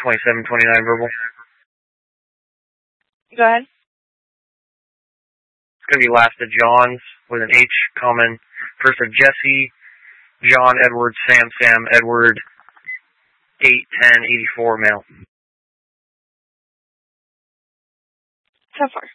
2729 verbal. Go ahead. It's going to be last of John's with an H common. First of Jesse, John, Edward, Sam, Edward, 81084 male. So far.